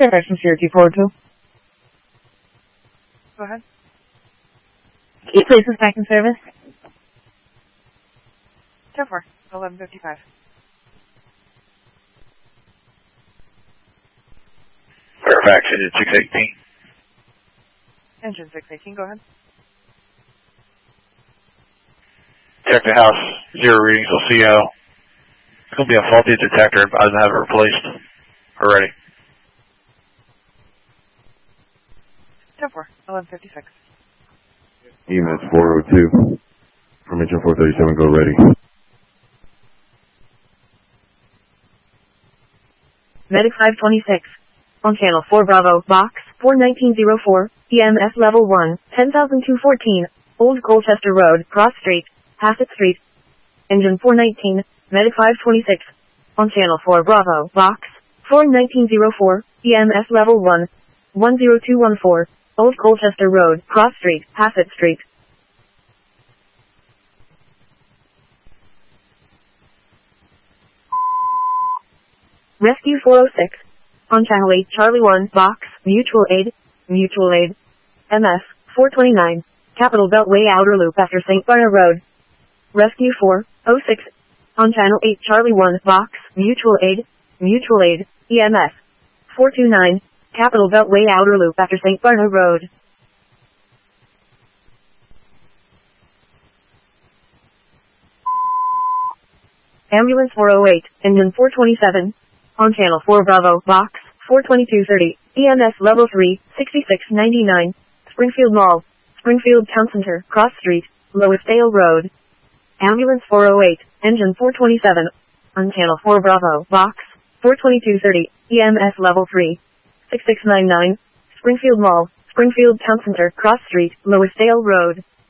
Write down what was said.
Fairfax from Syracuse 402. Go ahead. Can you please back in service? 10-4, 11:55. Fairfax, engine 618. Engine 618, go ahead. Check the house, 0 readings will CO. It's going to be a faulty detector, but I doesn't have it replaced already. 10-4, 11:56. EMS 402. From engine 437, go ready. Medic 526. On channel 4 Bravo, box 41904, EMS level 1, 10,214, Old Colchester Road, Cross Street, Hassett Street. Engine 419, Medic 526. On channel 4 Bravo, box 41904, EMS level 1, 10214, Old Colchester Road, Cross Street, Hassett Street. Rescue 406. On channel 8 Charlie 1, box, Mutual Aid, MS, 429, Capital Beltway Outer Loop after St. Bernard Road. Rescue 406. On channel 8 Charlie 1, box, Mutual Aid, EMS, 429, Capital Beltway Outer Loop after St. Bernard Road. Ambulance 408, engine 427. On channel 4 Bravo, box 42230, EMS level 3, 6699, Springfield Mall, Springfield Town Center, Cross Street, Loisdale Road. Ambulance 408, engine 427. On channel 4 Bravo, box 42230, EMS level 3, 6699, Springfield Mall, Springfield Town Center, Cross Street, Loisdale Road.